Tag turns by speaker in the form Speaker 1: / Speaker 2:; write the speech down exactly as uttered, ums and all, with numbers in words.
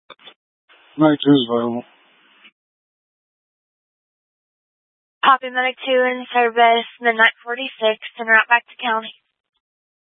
Speaker 1: Night two is available.
Speaker 2: Copy, Medic two in service, midnight forty-six, and route back to county.